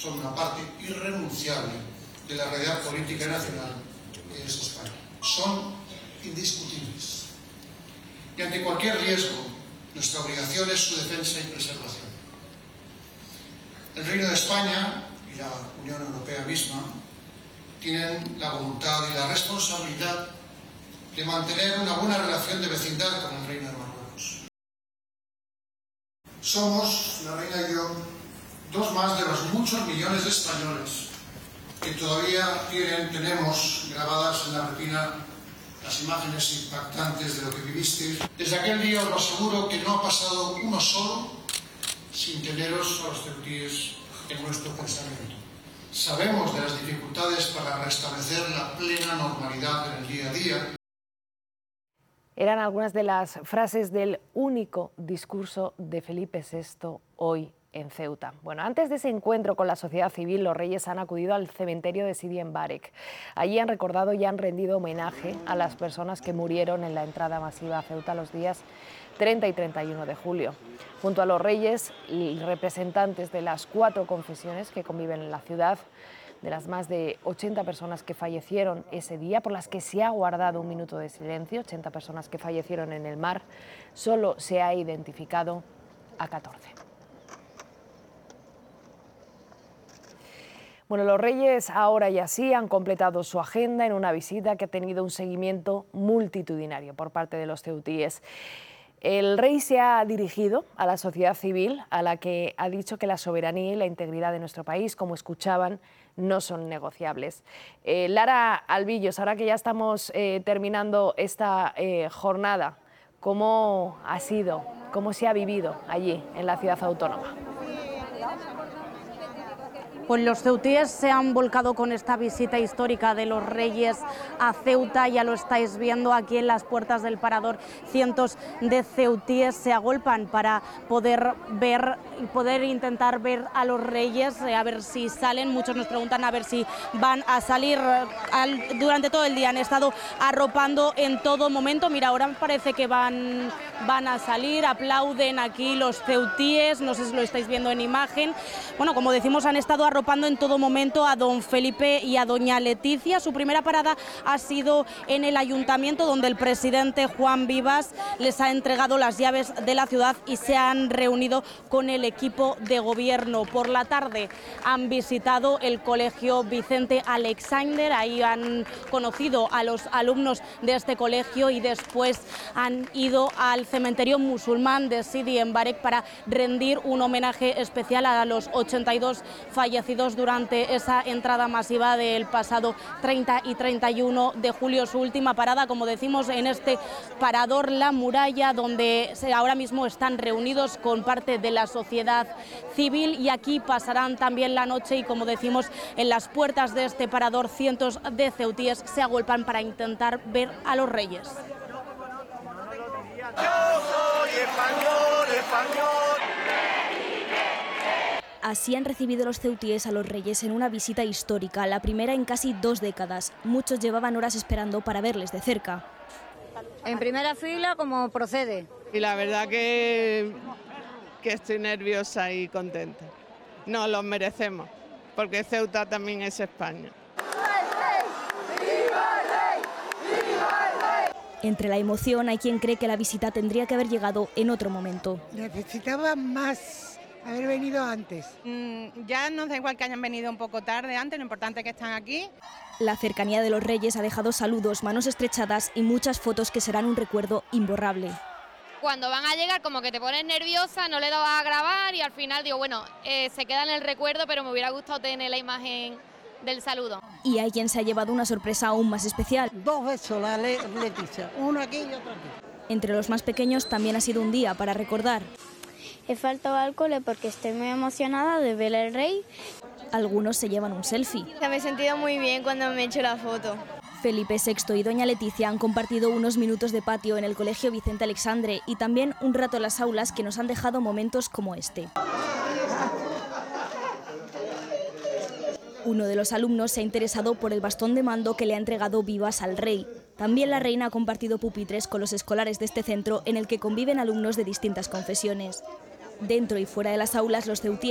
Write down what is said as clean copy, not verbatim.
son una parte irrenunciable de la realidad política nacional que es España. Son indiscutibles. Y ante cualquier riesgo, nuestra obligación es su defensa y preservación. El Reino de España y la Unión Europea misma tienen la voluntad y la responsabilidad de mantener una buena relación de vecindad con el Reino de Marruecos. Somos, la reina y yo, dos más de los muchos millones de españoles que todavía tenemos grabadas en la retina las imágenes impactantes de lo que vivisteis. Desde aquel día os lo aseguro que no ha pasado uno solo sin teneros a los ceutíes en nuestro pensamiento. Sabemos de las dificultades para restablecer la plena normalidad en el día a día. Eran algunas de las frases del único discurso de Felipe VI hoy en Ceuta. Bueno, antes de ese encuentro con la sociedad civil, los reyes han acudido al cementerio de Sidi Mbarek. Allí han recordado y han rendido homenaje a las personas que murieron en la entrada masiva a Ceuta los días 30 y 31 de julio. Junto a los reyes y representantes de las 4 confesiones que conviven en la ciudad, de las más de 80 personas que fallecieron ese día, por las que se ha guardado un minuto de silencio, 80 personas que fallecieron en el mar, solo se ha identificado a 14. Bueno, los reyes ahora y así han completado su agenda en una visita que ha tenido un seguimiento multitudinario por parte de los ceutíes. El rey se ha dirigido a la sociedad civil, a la que ha dicho que la soberanía y la integridad de nuestro país, como escuchaban, no son negociables. Lara Albillos, ahora que ya estamos terminando esta jornada, ¿cómo ha sido, cómo se ha vivido allí en la ciudad autónoma? Pues los ceutíes se han volcado con esta visita histórica de los reyes a Ceuta, ya lo estáis viendo aquí en las puertas del Parador, cientos de ceutíes se agolpan para poder ver y poder intentar ver a los reyes, a ver si salen. Muchos nos preguntan a ver si van a salir. Durante todo el día han estado arropando en todo momento. Mira, ahora parece que van a salir, aplauden aquí los ceutíes, no sé si lo estáis viendo en imagen. Bueno, como decimos, han estado arropando en todo momento a don Felipe y a doña Leticia. Su primera parada ha sido en el ayuntamiento, donde el presidente Juan Vivas les ha entregado las llaves de la ciudad y se han reunido con el equipo de gobierno. Por la tarde han visitado el colegio Vicente Alexander, ahí han conocido a los alumnos de este colegio y después han ido al cementerio musulmán de Sidi Mbarek para rendir un homenaje especial a los 82 fallecidos durante esa entrada masiva del pasado 30 y 31 de julio. Su última parada, como decimos, en este parador La Muralla, donde ahora mismo están reunidos con parte de la sociedad civil, y aquí pasarán también la noche y, como decimos, en las puertas de este parador cientos de ceutíes se agolpan para intentar ver a los reyes. Yo soy español, español. Así han recibido los ceutíes a los reyes en una visita histórica, la primera en casi 2 décadas. Muchos llevaban horas esperando para verles de cerca. En primera fila, como procede. Y la verdad que estoy nerviosa y contenta. Nos los merecemos, porque Ceuta también es España. Entre la emoción hay quien cree que la visita tendría que haber llegado en otro momento. Necesitaba haber venido antes. Ya nos da igual que hayan venido un poco tarde antes, lo importante es que están aquí. La cercanía de los reyes ha dejado saludos, manos estrechadas y muchas fotos que serán un recuerdo imborrable. Cuando van a llegar como que te pones nerviosa, no le das a grabar y al final digo, bueno, se queda en el recuerdo, pero me hubiera gustado tener la imagen del saludo. Y hay quien se ha llevado una sorpresa aún más especial. 2 besos la Leticia, uno aquí y otro aquí. Entre los más pequeños también ha sido un día para recordar. He faltado al cole porque estoy muy emocionada de ver al rey. Algunos se llevan un selfie. Me he sentido muy bien cuando me he hecho la foto. Felipe VI y doña Leticia han compartido unos minutos de patio en el colegio Vicente Alexandre y también un rato en las aulas que nos han dejado momentos como este. Uno de los alumnos se ha interesado por el bastón de mando que le ha entregado Vivas al rey. También la reina ha compartido pupitres con los escolares de este centro en el que conviven alumnos de distintas confesiones. Dentro y fuera de las aulas, los ceutíes